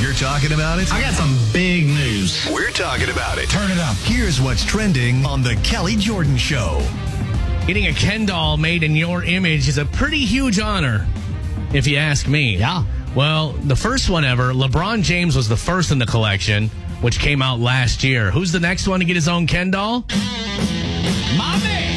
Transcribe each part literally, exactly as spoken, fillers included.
you're talking about it, I got some big news. we're talking about it. Turn it up. Here's what's trending on The Kelly Jordan Show. Getting a Ken doll made in your image is a pretty huge honor, if you ask me. Yeah. Well, the first one ever, LeBron James was the first in the collection, which came out last year. Who's the next one to get his own Ken doll? My man.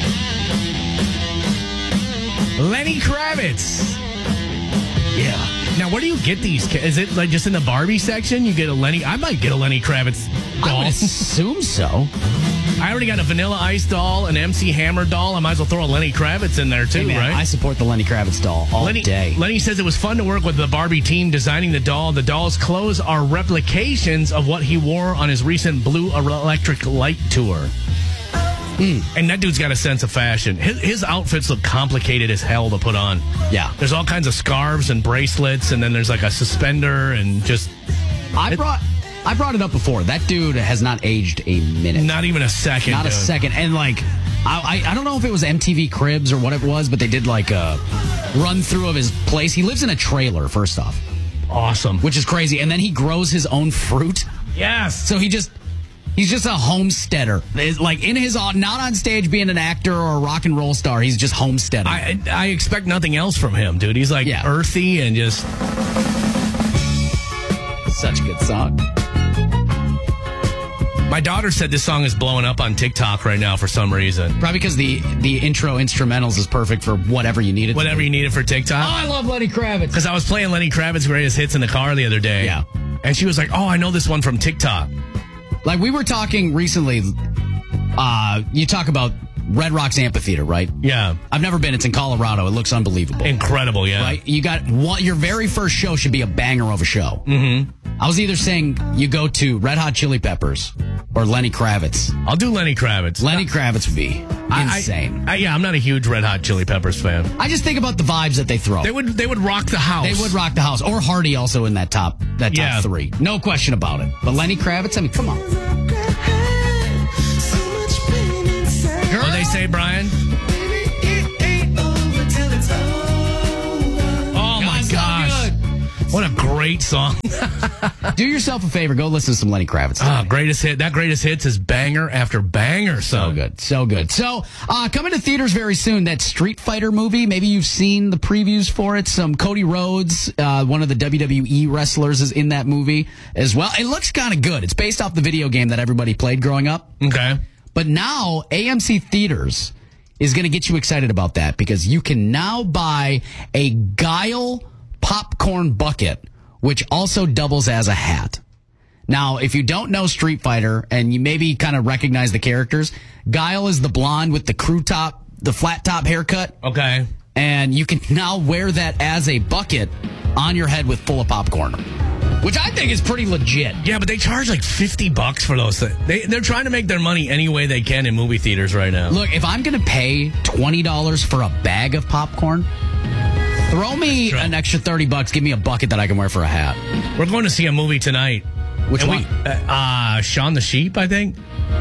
Lenny Kravitz. Yeah. Now, where do you get these? Is it like just in the Barbie section? You get a Lenny. I might get a Lenny Kravitz doll. I would assume so. I already got a Vanilla Ice doll, an M C Hammer doll. I might as well throw a Lenny Kravitz in there too, Hey man, right? I support the Lenny Kravitz doll all Lenny, day. Lenny says it was fun to work with the Barbie team designing the doll. The doll's clothes are replications of what he wore on his recent Blue Electric Light tour. Mm. And that dude's got a sense of fashion. His, his outfits look complicated as hell to put on. Yeah. There's all kinds of scarves and bracelets, and then there's like a suspender and just... I it, brought I brought it up before. That dude has not aged a minute. Not even a second. Not dude. a second. And like, I, I I don't know if it was M T V Cribs or what it was, but they did like a run through of his place. He lives in a trailer, first off. Awesome. Which is crazy. And then he grows his own fruit. Yes. So he just... He's just a homesteader. It's like in his, not on stage being an actor or a rock and roll star. He's just homesteading. I I expect nothing else from him, dude. He's like Yeah. earthy and just... Such a good song. My daughter said this song is blowing up on TikTok right now for some reason. Probably because the, the intro instrumentals is perfect for whatever you need it Whatever to you need it for TikTok. Oh, I love Lenny Kravitz. Because I was playing Lenny Kravitz's greatest hits in the car the other day. Yeah. And she was like, oh, I know this one from TikTok. Like we were talking recently, uh, you talk about Red Rocks Amphitheater, right? Yeah. I've never been. It's in Colorado. It looks unbelievable. Incredible, yeah. Right? You got one, your very first show should be a banger of a show. Mm-hmm. I was either saying you go to Red Hot Chili Peppers or Lenny Kravitz. I'll do Lenny Kravitz. Lenny Kravitz would be I- insane. I, I, yeah, I'm not a huge Red Hot Chili Peppers fan. I just think about the vibes that they throw. They would they would rock the house. They would rock the house. Or Hardy also in that top that top Yeah. three. No question about it. But Lenny Kravitz, I mean, come on. What do they say, Brian? Oh, my God, so gosh. What a great song. Do yourself a favor. Go listen to some Lenny Kravitz. Ah, greatest hit. That greatest hits is banger after banger. So good. So good. So, uh, coming to theaters very soon, that Street Fighter movie. Maybe you've seen the previews for it. Some Cody Rhodes, uh, one of the W W E wrestlers, is in that movie as well. It looks kind of good. It's based off the video game that everybody played growing up. Okay. But now A M C Theaters is going to get you excited about that because you can now buy a Guile popcorn bucket, which also doubles as a hat. Now, if you don't know Street Fighter and you maybe kind of recognize the characters, Guile is the blonde with the crew top, the flat top haircut. Okay. And you can now wear that as a bucket on your head with full of popcorn, which I think is pretty legit. Yeah, but they charge like fifty bucks for those things. They, they're trying to make their money any way they can in movie theaters right now. Look, if I'm going to pay twenty dollars for a bag of popcorn, throw me True. an extra thirty bucks. Give me a bucket that I can wear for a hat. We're going to see a movie tonight. Which And one? we- uh, uh, Shaun the Sheep, I think.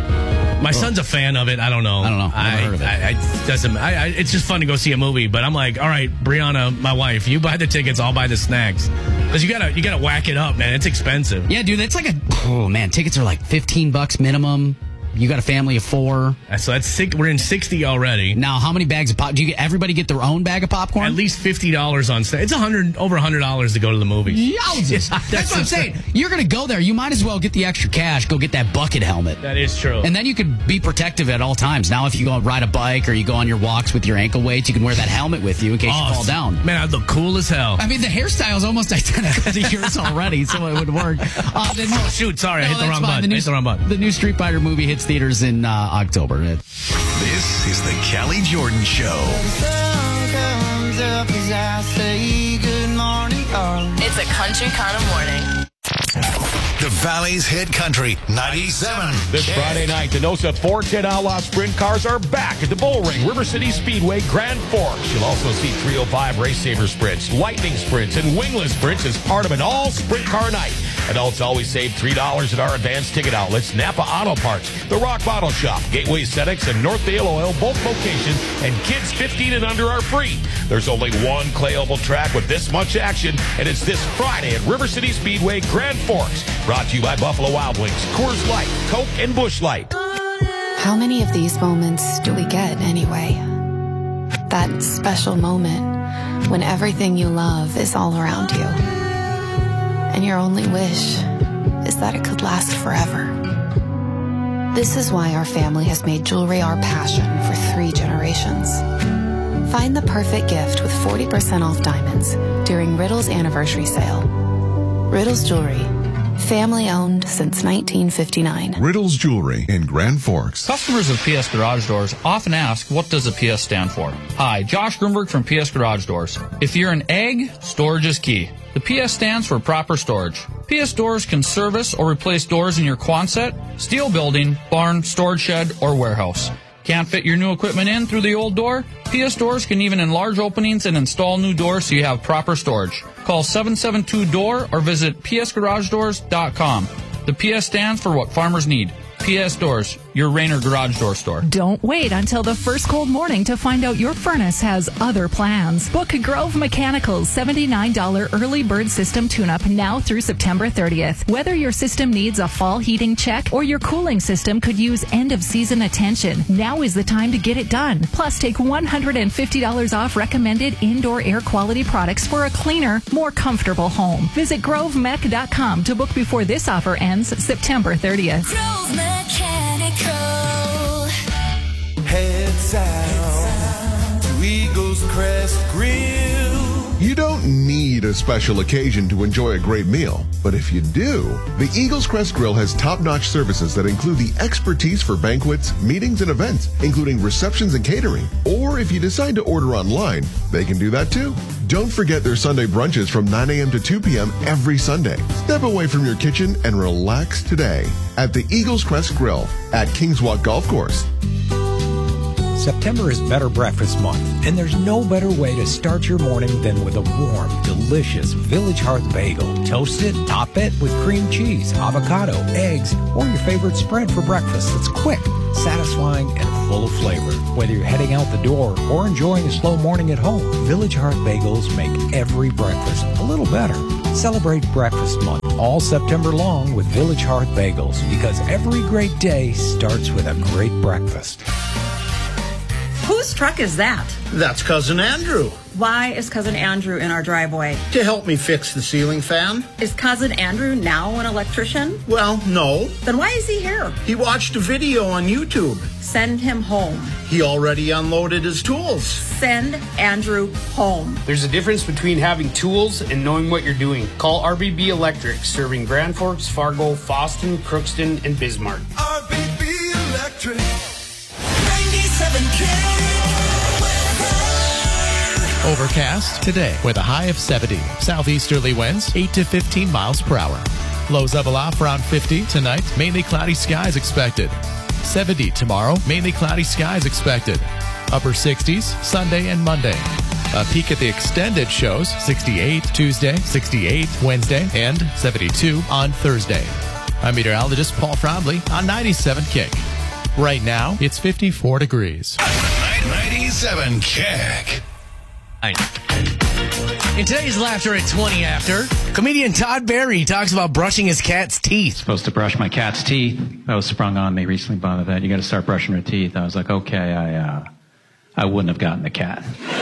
My son's a fan of it. I don't know. I don't know. Never I, heard of it. I, I, doesn't, I, I, it's just fun to go see a movie. But I'm like, all right, Brianna, my wife, you buy the tickets, I'll buy the snacks. Because you gotta, you gotta whack it up, man. It's expensive. Yeah, dude, that's like a... Oh, man, tickets are like fifteen bucks minimum. You got a family of four. So that's six, we're in sixty already. Now, how many bags of pop? Do you get everybody get their own bag of popcorn? At least fifty dollars on stage. It's a hundred, over a hundred dollars to go to the movies. Yowzers. Yeah, That's what I'm saying. You're going to go there. You might as well get the extra cash. Go get that bucket helmet. That is true. And then you could be protective at all times. Now, if you go ride a bike or you go on your walks with your ankle weights, you can wear that helmet with you in case Oh, you fall down. Man, I'd look cool as hell. I mean, the hairstyle is almost identical to yours already, so it would work. Uh, the new, Oh, shoot. Sorry, I No, hit the that's wrong fine. button. The new, I hit the wrong button. The new Street Fighter movie hits theaters in uh, October. It- This is the Kelly Jordan Show. It's a country kind of morning. The Valley's hit country, ninety-seven. This Friday night, the NOSA four ten Outlaw Sprint cars are back at the Bullring River City Speedway, Grand Forks. You'll also see three oh five Race Saver Sprints, Lightning Sprints, and Wingless Sprints as part of an all-sprint car night. Adults always save three dollars at our advanced ticket outlets, Napa Auto Parts, The Rock Bottle Shop, Gateway Aesthetics, and Northdale Oil, both locations, and kids fifteen and under are free. There's only one clay oval track with this much action, and it's this Friday at River City Speedway, Grand Forks. Brought to you by Buffalo Wild Wings, Coors Light, Coke, and Busch Light. How many of these moments do we get anyway? That special moment when everything you love is all around you. And your only wish is that it could last forever. This is why our family has made jewelry our passion for three generations. Find the perfect gift with forty percent off diamonds during Riddle's anniversary sale. Riddle's Jewelry, family owned since nineteen fifty-nine. Riddle's Jewelry in Grand Forks. Customers of P S Garage Doors often ask, what does the P S stand for? Hi, Josh Grunberg from P S Garage Doors. If you're an egg, storage is key. The P S stands for proper storage. P S Doors can service or replace doors in your Quonset, steel building, barn, storage shed, or warehouse. Can't fit your new equipment in through the old door? P S Doors can even enlarge openings and install new doors so you have proper storage. Call seven seven two D O O R or visit p s garage doors dot com. The P S stands for what farmers need. P S Doors, your Rainer garage door store. Don't wait until the first cold morning to find out your furnace has other plans. Book Grove Mechanical's seventy-nine dollars early bird system tune-up now through September thirtieth. Whether your system needs a fall heating check or your cooling system could use end-of-season attention, now is the time to get it done. Plus, take one hundred fifty dollars off recommended indoor air quality products for a cleaner, more comfortable home. Visit grove mech dot com to book before this offer ends September thirtieth. Grove Mechanical. Head south to Eagles Crest Grill. You don't need a special occasion to enjoy a great meal, but if you do, the Eagles Crest Grill has top-notch services that include the expertise for banquets, meetings, and events, including receptions and catering. Or if you decide to order online, they can do that too. Don't forget their Sunday brunches from nine a.m. to two p.m. every Sunday. Step away from your kitchen and relax today at the Eagles Crest Grill at Kings Walk Golf Course. September is Better Breakfast Month, and there's no better way to start your morning than with a warm, delicious Village Hearth bagel. Toast it, top it with cream cheese, avocado, eggs, or your favorite spread for breakfast. It's quick, satisfying, and full of flavor. Whether you're heading out the door or enjoying a slow morning at home, Village Hearth bagels make every breakfast a little better. Celebrate Breakfast Month all September long with Village Hearth bagels, because every great day starts with a great breakfast. Whose truck is that? That's Cousin Andrew. Why is Cousin Andrew in our driveway? To help me fix the ceiling fan. Is Cousin Andrew now an electrician? Well, no. Then why is he here? He watched a video on YouTube. Send him home. He already unloaded his tools. Send Andrew home. There's a difference between having tools and knowing what you're doing. Call R B B Electric, serving Grand Forks, Fargo, Fosston, Crookston, and Bismarck. R B B Electric. ninety-seven K. Overcast today with a high of seventy. Southeasterly winds eight to fifteen miles per hour. Lows level off around fifty tonight. Mainly cloudy skies expected. seventy tomorrow. Mainly cloudy skies expected. Upper sixties Sunday and Monday. A peek at the extended shows sixty-eight Tuesday, sixty-eight Wednesday, and seventy-two on Thursday. I'm meteorologist Paul Frombley on ninety-seven Kick. Right now, it's fifty-four degrees. ninety-seven Kick. In today's Laughter at twenty after, comedian Todd Barry talks about brushing his cat's teeth. Supposed to brush my cat's teeth. That was sprung on me recently by the vet. You got to start brushing her teeth. I was like, okay, I uh, I wouldn't have gotten the cat.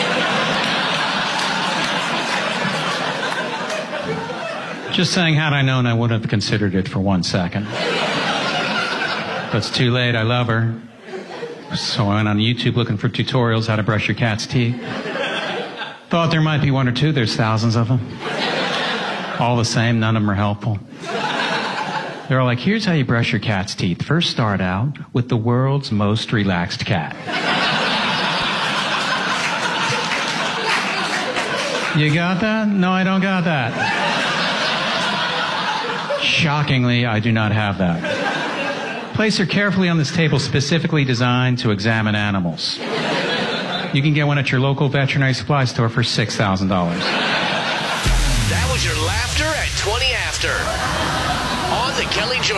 Just saying, had I known, I wouldn't have considered it for one second. But it's too late. I love her. So I went on YouTube looking for tutorials how to brush your cat's teeth. Thought there might be one or two. There's thousands of them. All the same, none of them are helpful. They're all like, here's how you brush your cat's teeth. First, start out with the world's most relaxed cat. You got that? No, I don't got that. Shockingly, I do not have that. Place her carefully on this table specifically designed to examine animals. You can get one at your local veterinary supply store for six thousand dollars. That was your laughter at twenty after. On the Kelly Joy